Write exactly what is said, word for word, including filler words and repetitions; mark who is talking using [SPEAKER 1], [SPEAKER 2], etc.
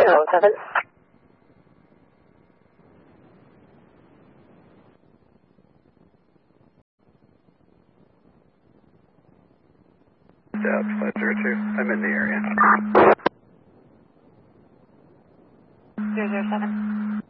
[SPEAKER 1] zero seven.
[SPEAKER 2] Depth five zero two. I'm in the area.
[SPEAKER 1] zero zero seven.